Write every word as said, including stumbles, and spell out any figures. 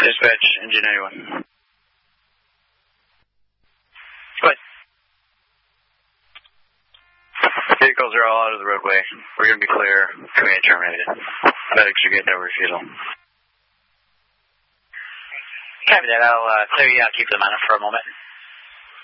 Dispatch, engine ninety-one. Go ahead. Vehicles are all out of the roadway. We're going to be clear. Command terminated. Medics are getting no refusal. Copy that. I'll uh, clear you out. Keep them on it for a moment.